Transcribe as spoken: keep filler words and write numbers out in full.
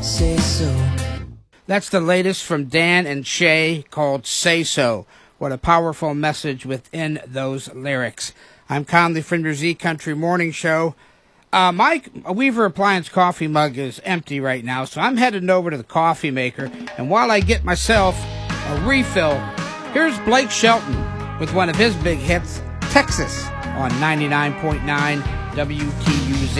say so. That's the latest from Dan and Shay called Say So. What a powerful message within those lyrics. I'm Conley from your Z Country Morning Show. Uh, my Weaver Appliance coffee mug is empty right now, so I'm heading over to the coffee maker. And while I get myself a refill, here's Blake Shelton with one of his big hits, Texas, on ninety-nine point nine W T U Z.